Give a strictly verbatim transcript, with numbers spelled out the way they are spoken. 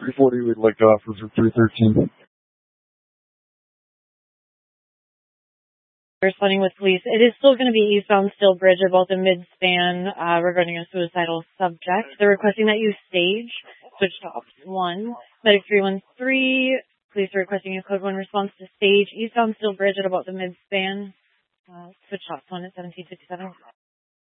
three forty, we'd like to offer for three thirteen. Responding with police, it is still going to be eastbound Steel Bridge about the mid-span uh, regarding a suicidal subject. They're requesting that you stage switch to ops one. Medic three one three, police are requesting a code one response to stage eastbound Steel Bridge at about the mid-span. Uh, switch to ops one at seventeen fifty-seven.